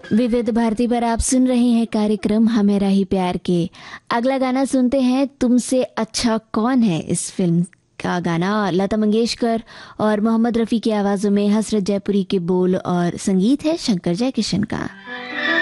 विविध भारती पर आप सुन रहे हैं कार्यक्रम हमें राही प्यार के। अगला गाना सुनते हैं तुमसे अच्छा कौन है। इस फिल्म का गाना लता मंगेशकर और मोहम्मद रफ़ी की आवाज़ों में, हसरत जयपुरी के बोल और संगीत है शंकर जयकिशन का।